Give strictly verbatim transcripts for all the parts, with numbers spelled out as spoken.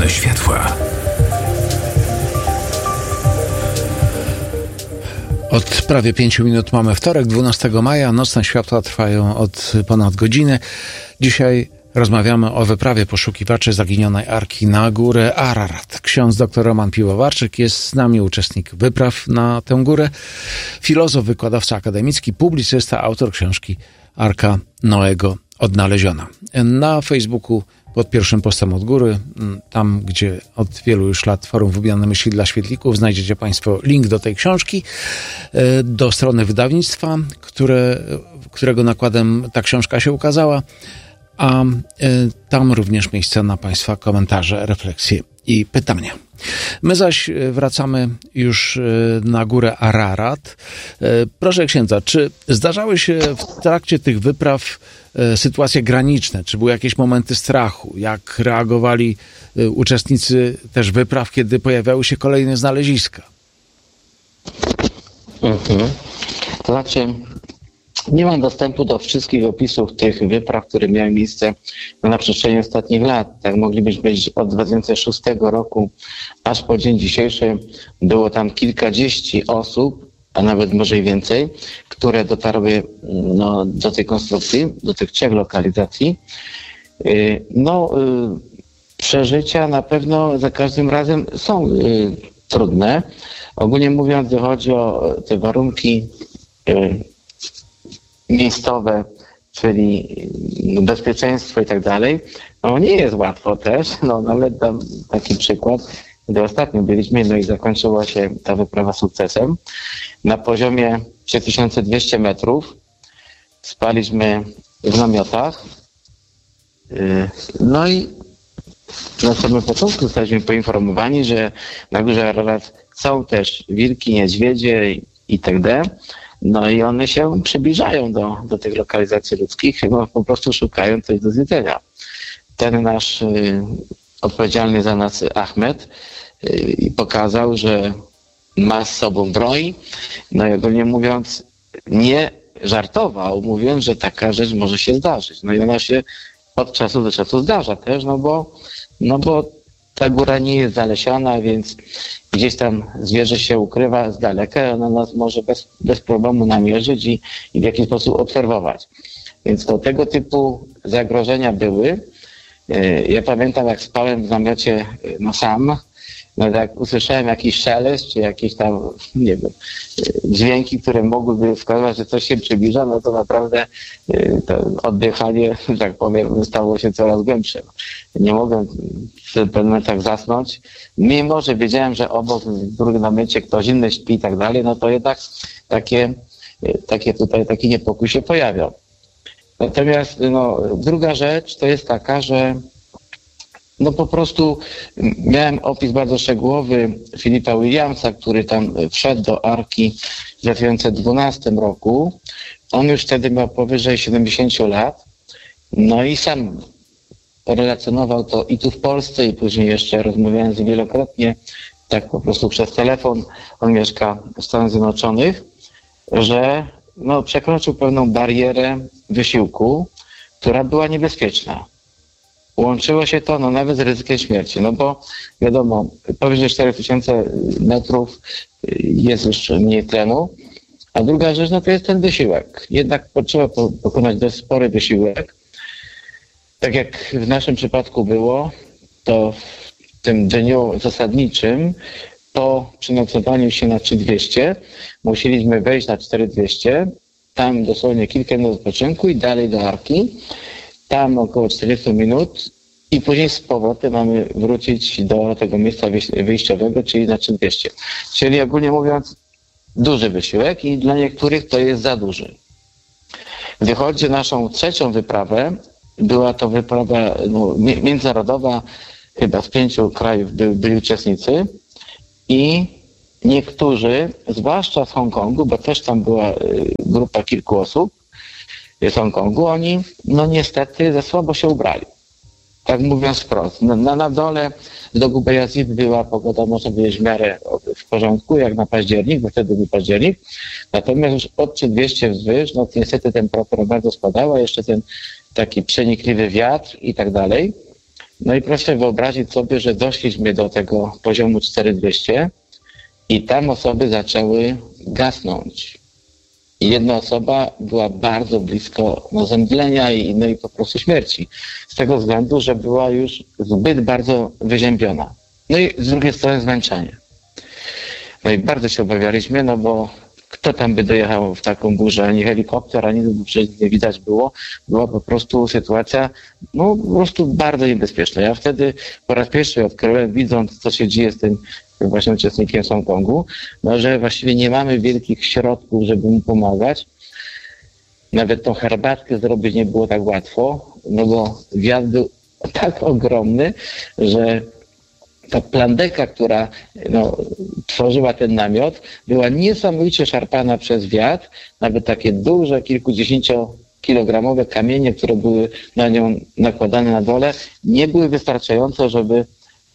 Nocne światła. Od prawie pięciu minut mamy wtorek, dwunastego maja. Nocne światła trwają od ponad godziny. Dzisiaj rozmawiamy o wyprawie poszukiwaczy zaginionej Arki na górę Ararat. Ksiądz dr Roman Piwowarczyk jest z nami, uczestnik wypraw na tę górę. Filozof, wykładowca akademicki, publicysta, autor książki Arka Noego odnaleziona. Na Facebooku pod pierwszym postem od góry, tam gdzie od wielu już lat Forum Wymiany Myśli dla Świetlików, znajdziecie Państwo link do tej książki, do strony wydawnictwa, które, którego nakładem ta książka się ukazała, a tam również miejsce na Państwa komentarze, refleksje i pytania. My zaś wracamy już na górę Ararat. Proszę księdza, czy zdarzały się w trakcie tych wypraw sytuacje graniczne? Czy były jakieś momenty strachu? Jak reagowali uczestnicy też wypraw, kiedy pojawiały się kolejne znaleziska? Mhm. To znaczy, nie mam dostępu do wszystkich opisów tych wypraw, które miały miejsce na przestrzeni ostatnich lat. Tak moglibyśmy być od dwa tysiące szóstego roku aż po dzień dzisiejszy. Było tam kilkadziesiąt osób, a nawet może i więcej, które dotarły no, do tej konstrukcji, do tych trzech lokalizacji. No, przeżycia na pewno za każdym razem są trudne. Ogólnie mówiąc, gdy chodzi o te warunki miejscowe, czyli bezpieczeństwo i tak dalej, no nie jest łatwo też. No nawet dam taki przykład, gdy ostatnio byliśmy, no i zakończyła się ta wyprawa sukcesem. Na poziomie trzy tysiące dwieście metrów spaliśmy w namiotach. No i na samym początku zostaliśmy poinformowani, że na górze Ararat są też wilki, niedźwiedzie itd. No i one się przybliżają do, do tych lokalizacji ludzkich, chyba po prostu szukają coś do zjedzenia. Ten nasz y, odpowiedzialny za nas Ahmed y, pokazał, że ma z sobą broń. No i ogólnie mówiąc, nie żartował, mówiąc, że taka rzecz może się zdarzyć. No i ona się od czasu do czasu zdarza też, no bo, no bo ta góra nie jest zalesiona, więc gdzieś tam zwierzę się ukrywa z daleka, ona nas może bez, bez problemu namierzyć i, i w jakiś sposób obserwować. Więc to tego typu zagrożenia były. Ja pamiętam, jak spałem w namiocie no sam, no jak usłyszałem jakiś szelest, czy jakieś tam, nie wiem, dźwięki, które mogłyby wskazać, że coś się przybliża, no to naprawdę to oddychanie, tak powiem, stało się coraz głębsze. Nie mogłem w pewnym momentach zasnąć. Mimo że wiedziałem, że obok w drugim namiocie ktoś inny śpi i tak dalej, no to jednak takie, takie tutaj, taki niepokój się pojawiał. Natomiast no, druga rzecz to jest taka, że no po prostu miałem opis bardzo szczegółowy Filipa Williamsa, który tam wszedł do Arki w dwa tysiące dwunastym roku. On już wtedy miał powyżej siedemdziesiąt lat. No i sam relacjonował to i tu w Polsce, i później jeszcze rozmawiałem z nim wielokrotnie, tak po prostu przez telefon. On mieszka w Stanach Zjednoczonych, że no, przekroczył pewną barierę wysiłku, która była niebezpieczna. Łączyło się to no, nawet z ryzykiem śmierci, no bo wiadomo, powyżej cztery tysiące metrów jest już mniej tlenu, a druga rzecz no, to jest ten wysiłek. Jednak trzeba pokonać dość spory wysiłek. Tak jak w naszym przypadku było, to w tym dniu zasadniczym po przenocowaniu się na trzy tysiące dwieście musieliśmy wejść na cztery tysiące dwieście, tam dosłownie kilka minut odpoczynku i dalej do Arki. Tam około czterdzieści minut i później z powrotem mamy wrócić do tego miejsca wyjściowego, czyli na trzy tysiące dwieście. Czyli ogólnie mówiąc duży wysiłek i dla niektórych to jest za duży. Gdy chodzi o naszą trzecią wyprawę, była to wyprawa no, międzynarodowa, chyba z pięciu krajów byli, byli uczestnicy i niektórzy, zwłaszcza z Hongkongu, bo też tam była grupa kilku osób, z Hongkongu, oni no niestety za słabo się ubrali. Tak mówiąc wprost. Na, na dole do Gubayazid była pogoda, można powiedzieć, w miarę w porządku, jak na październik, bo wtedy był październik. Natomiast już od trzy tysiące dwieście wzwyż, no niestety temperatura bardzo spadała, jeszcze ten taki przenikliwy wiatr i tak dalej. No i proszę wyobrazić sobie, że doszliśmy do tego poziomu cztery tysiące dwieście i tam osoby zaczęły gasnąć. I jedna osoba była bardzo blisko no, zemdlenia i, no, i po prostu śmierci. Z tego względu, że była już zbyt bardzo wyziębiona. No i z drugiej strony zmęczenie. No i bardzo się obawialiśmy, no bo kto tam by dojechał w taką burzę? Ani helikopter, ani nic nie widać było. Była po prostu sytuacja, no po prostu bardzo niebezpieczna. Ja wtedy po raz pierwszy odkryłem, widząc co się dzieje z tym właśnie uczestnikiem Hongkongu, no że właściwie nie mamy wielkich środków, żeby mu pomagać. Nawet tą herbatkę zrobić nie było tak łatwo, no bo wiatr był tak ogromny, że ta plandeka, która no, tworzyła ten namiot, była niesamowicie szarpana przez wiatr. Nawet takie duże, kilkudziesięciokilogramowe kamienie, które były na nią nakładane na dole, nie były wystarczające, żeby...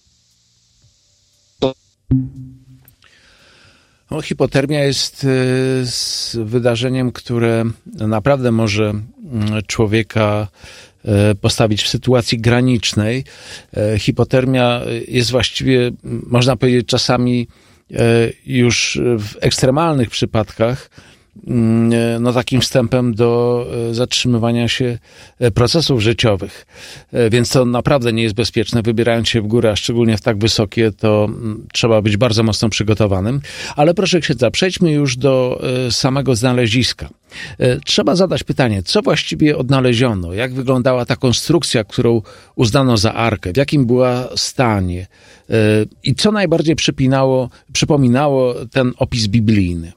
No, hipotermia jest z wydarzeniem, które naprawdę może człowieka postawić w sytuacji granicznej. Hipotermia jest właściwie, można powiedzieć, czasami już w ekstremalnych przypadkach no takim wstępem do zatrzymywania się procesów życiowych. Więc to naprawdę nie jest bezpieczne. Wybierając się w górę, a szczególnie w tak wysokie, to trzeba być bardzo mocno przygotowanym. Ale proszę księdza, przejdźmy już do samego znaleziska. Trzeba zadać pytanie, co właściwie odnaleziono? Jak wyglądała ta konstrukcja, którą uznano za arkę? W jakim była stanie? I co najbardziej przypinało, przypominało ten opis biblijny?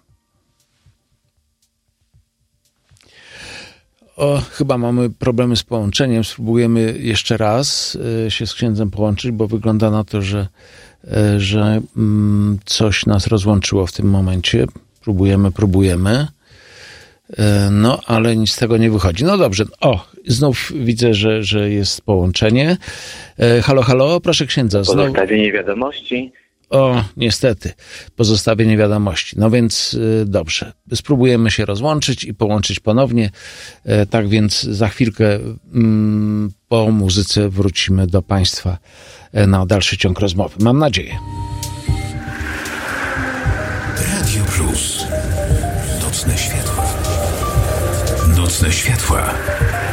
O, chyba mamy problemy z połączeniem. Spróbujemy jeszcze raz y, się z księdzem połączyć, bo wygląda na to, że, y, że y, coś nas rozłączyło w tym momencie. Próbujemy, próbujemy. Y, no, ale nic z tego nie wychodzi. No dobrze. O, znów widzę, że, że jest połączenie. Y, halo, halo, proszę księdza. Znowu... Pozostawienie wiadomości. O, niestety, pozostawienie wiadomości. No więc y, dobrze, spróbujemy się rozłączyć i połączyć ponownie. Y, tak więc za chwilkę y, po muzyce wrócimy do Państwa y, na dalszy ciąg rozmowy. Mam nadzieję. Radio Plus. Nocne światła. Nocne światła.